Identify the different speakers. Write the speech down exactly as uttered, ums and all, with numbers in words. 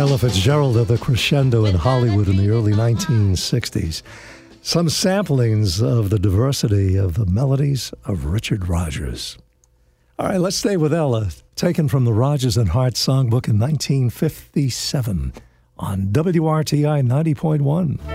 Speaker 1: Ella Fitzgerald at the crescendo in Hollywood in the early nineteen sixties. Some samplings of the diversity of the melodies of Richard Rodgers. All right, let's stay with Ella, taken from the Rodgers and Hart Songbook in nineteen fifty-seven on W R T I ninety point one.